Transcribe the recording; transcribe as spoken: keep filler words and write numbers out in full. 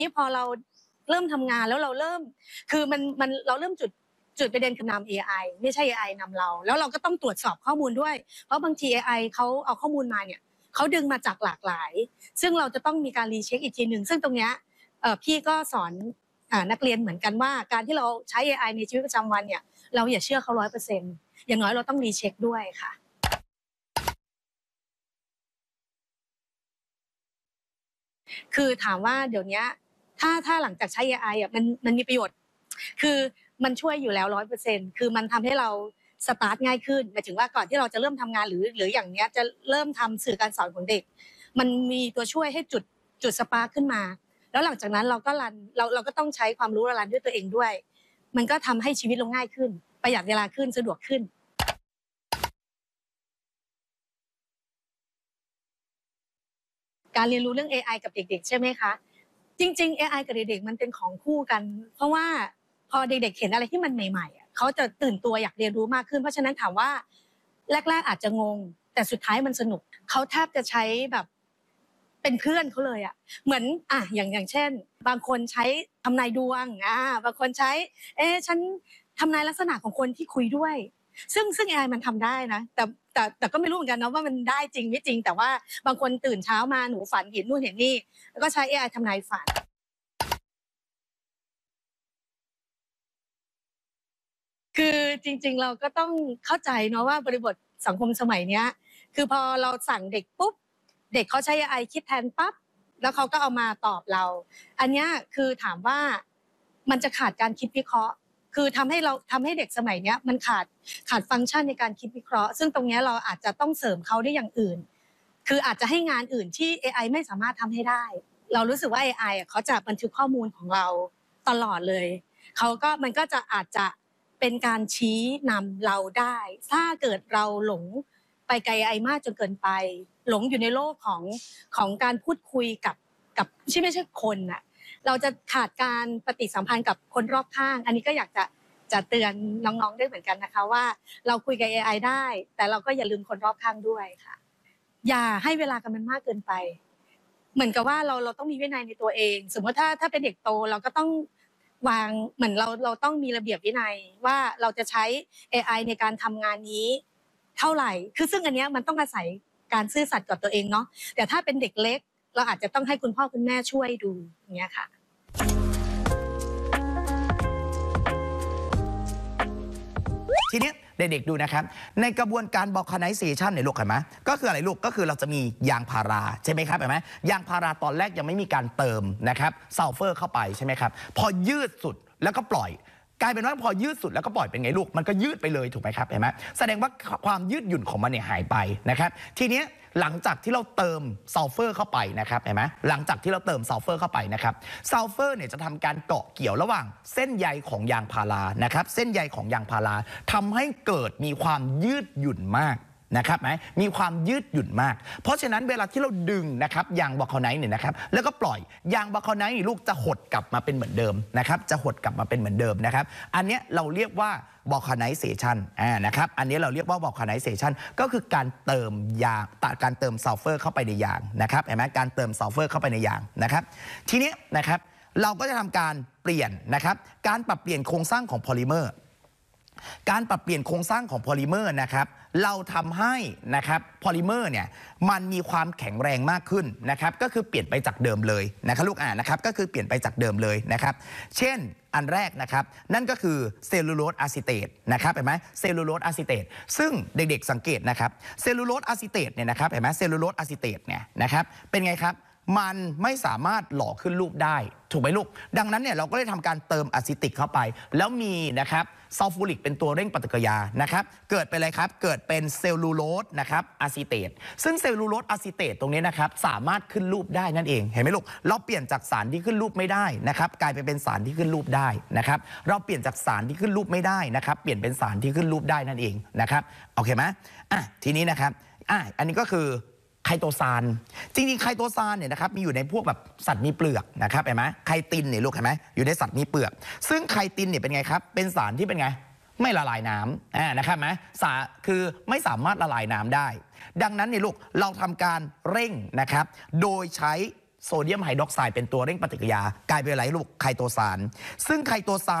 นี่พอเราเริ่มทำงานแล้วเราเริ่มคือมันมันเราเริ่มจุดจุดประเด็นคือนำ เอ ไอ ไม่ใช่ เอ ไอ นำเราแล้วเราก็ต้องตรวจสอบข้อมูลด้วยเพราะบางที เอ ไอ เขาเอาข้อมูลมาเนี่ยเขาดึงมาจากหลากหลายซึ่งเราจะต้องมีการรีเช็คอีกทีหนึ่งซึ่งตรงเนี้ยพี่ก็สอนนักเรียนเหมือนกันว่าการที่เราใช้ เอ ไอ ในชีวิตประจำวันเนี่ยเราอย่าเชื่อเขาร้อยเปอร์เซ็นต์อย่างน้อยเราต้องรีเช็คด้วยค่ะคือถามว่าเดี๋ยวนี้ถ้าถ้าหลังจากใช้ เอ ไอ อ่ะมันมันมีประโยชน์คือมันช่วยอยู่แล้วร้อยเปอร์เซ็นต์คือมันทำให้เราสตาร์ทง่ายขึ้นหมายถึงว่าก่อนที่เราจะเริ่มทำงานหรือหรืออย่างเนี้ยจะเริ่มทำสื่อการสอนของเด็กมันมีตัวช่วยให้จุดจุดสปาร์คขึ้นมาแล้วหลังจากนั้นเราก็รันเราเราก็ต้องใช้ความรู้รันด้วยตัวเองด้วยมันก็ทำให้ชีวิตเราง่ายขึ้นประหยัดเวลาขึ้นสะดวกขึ้นการเรียนรู้เรื่อง เอ ไอ กับเด็กๆใช่ไหมคะจริงๆ เอ ไอ กับเด็กๆมันเป็นของคู่กันเพราะว่าพอเด็กๆเห็นอะไรที่มันใหม่ๆเขาจะตื่นตัวอยากเรียนรู้มากขึ้นเพราะฉะนั้นถามว่าแรกๆอาจจะงงแต่สุดท้ายมันสนุกเขาแทบจะใช้แบบเป็นเพื่อนเขาเลยอ่ะเหมือนอ่ะอย่างอย่างเช่นบางคนใช้ทำนายดวงอ่าบางคนใช้เอ๊ะฉันทำนายลักษณะของคนที่คุยด้วยซึ่งซึ่ง เอ ไอ มันทำได้นะแต่แต่แต่ก็ไม่รู้เหมือนกันนะว่ามันได้จริงไม่จริงแต่ว่าบางคนตื่นเช้ามาหนูฝันเห็นนู่นเห็นนี่แล้วก็ใช้ เอ ไอ ทำนายฝันคือจริงๆเราก็ต้องเข้าใจเนาะว่าบริบทสังคมสมัยนี้คือพอเราสั่งเด็กปุ๊บเด็กเขาใช้ เอ ไอ คิดแทนปั๊บแล้วเขาก็เอามาตอบเราอันนี้คือถามว่ามันจะขาดการคิดวิเคราะห์คือทำให้เราทำให้เด็กสมัยนี้มันขาดขาดฟังก์ชันในการคิดวิเคราะห์ซึ่งตรงนี้เราอาจจะต้องเสริมเขาได้อย่างอื่นคืออาจจะให้งานอื่นที่ เอ ไอ ไม่สามารถทำให้ได้เรารู้สึกว่า เอ ไอ เขาจะบันทึกข้อมูลของเราตลอดเลยเขาก็มันก็จะอาจจะเป็นการชี้นำเราได้ถ้าเกิดเราหลงไปไกล เอ ไอ มากจนเกินไปหลงอยู่ในโลกของของการพูดคุยกับกับที่ไม่ใช่คนน่ะเราจะขาดการปฏิสัมพันธ์กับคนรอบข้างอันนี้ก็อยากจะจะเตือนน้องๆด้วยเหมือนกันนะคะว่าเราคุยกับ เอ ไอ ได้แต่เราก็อย่าลืมคนรอบข้างด้วยค่ะอย่าให้เวลากับมันมากเกินไปเหมือนกับว่าเราเราต้องมีวินัยในตัวเองสมมติถ้าถ้าเป็นเด็กโตเราก็ต้องวางเหมือนเราเราต้องมีระเบียบวินัยว่าเราจะใช้ เอ ไอ ในการทำงานนี้เท่าไหร่คือซึ่งอันนี้มันต้องอาศัยการซื่อสัตย์กับตัวเองเนาะแต่ถ้าเป็นเด็กเล็กเราอาจจะต้องให้คุณพ่อคุณแม่ช่วยดูอย่างเงี้ยค่ะทีนี้เด็กๆดูนะครับในกระบวนการ Vulcanization เนี่ยลูกเห็นไหมก็คืออะไรลูกก็คือเราจะมียางพาราใช่ไหมครับเห็นไหมยางพาราตอนแรกยังไม่มีการเติมนะครับซัลเฟอร์เข้าไปใช่ไหมครับพอยืดสุดแล้วก็ปล่อยกลายเป็นว่าพอยืดสุดแล้วก็ปล่อยเป็นไงลูกมันก็ยืดไปเลยถูกไหมครับเห็นไหมแสดงว่าความยืดหยุ่นของมันเนี่ยหายไปนะครับทีนี้หลังจากที่เราเติมซัลเฟอร์เข้าไปนะครับเห็นไหมหลังจากที่เราเติมซัลเฟอร์เข้าไปนะครับซัลเฟอร์เนี่ยจะทำการเกาะเกี่ยวระหว่างเส้นใยของยางพารานะครับเส้นใยของยางพาราทำให้เกิดมีความยืดหยุ่นมากนะครับไหมมีความยืดหยุ่นมากเพราะฉะนั้นเวลาที่เราดึงนะครับยางบาคาไนท์เนี่ยนะครับแล้วก็ปล่อยยางบาคาไนท์ลูกจะหดกลับมาเป็นเหมือนเดิมนะครับจะหดกลับมาเป็นเหมือนเดิมนะครับอันนี้เราเรียกว่า Vulcanization อ่านะครับอันนี้เราเรียกว่า Vulcanization ก็คือการเติมยางการเติมซัลเฟอร์เข้าไปในยางนะครับเห็นไหมการเติมซัลเฟอร์เข้าไปในยางนะครับทีนี้นะครับเราก็จะทำการเปลี่ยนนะครับการปรับเปลี่ยนโครงสร้างของโพลิเมอร์การปรับเปลี่ยนโครงสร้างของโพลิเมอร์นะครับเราทำให้นะครับโพลิเมอร์เนี่ยมันมีความแข็งแรงมากขึ้นนะครับก็คือเปลี่ยนไปจากเดิมเลยนะครับลูกอ่านนะครับก็คือเปลี่ยนไปจากเดิมเลยนะครับเช่นอันแรกนะครับนั่นก็คือเซลลูโลสอะซิเตตนะครับเห็นไหมเซลลูโลสอะซิเตตซึ่งเด็กๆสังเกตนะครับเซลลูโลสอะซิเตตเนี่ยนะครับเห็นไหมเซลลูโลสอะซิเตตเนี่ยนะครับเป็นไงครับมันไม่สามารถหล่อขึ้นรูปได้ถูกไหมลูกดังนั้นเนี่ยเราก็เลยทำการเติมอะซิติกเข้าไปแล้วมีนะครับซัลฟูริกเป็นตัวเร่งปฏิกิริยานะครับเกิดเป็นอะไรครับเกิดเป็นเซลลูโลสนะครับอะซิเตตซึ่งเซลลูโลสอะซิเตตตรงนี้นะครับสามารถขึ้นรูปได้นั่นเองเห็นไหมลูกเราเปลี่ยนจากสารที่ขึ้นรูปไม่ได้นะครับกลายไปเป็นสารที่ขึ้นรูปได้นะครับเราเปลี่ยนจากสารที่ขึ้นรูปไม่ได้นะครับเปลี่ยนเป็นสารที่ขึ้นรูปได้นั่นเองนะครับโอเคไหมอ่ะทีนี้นะครับอ่ะอันนี้ก็คือไคโตซานจริงๆไคโตซานเนี่ยนะครับมีอยู่ในพวกแบบสัตว์มีเปลือกนะครับเห็นไหมไคตินเนี่ยลูกเห็นไหมอยู่ในสัตว์มีเปลือกซึ่งไคตินเนี่ยเป็นไงครับเป็นสารที่เป็นไงไม่ละลายน้ำอ่านะครับไหมสารคือไม่สามารถละลายน้ำได้ดังนั้นเนี่ยลูกเราทำการเร่งนะครับโดยใช้โซเดียมไฮดรอกไซด์เป็นตัวเร่งปฏิกิริยากลายเป็นอะไรลูกไคโตซานซึ่งไคโตซาน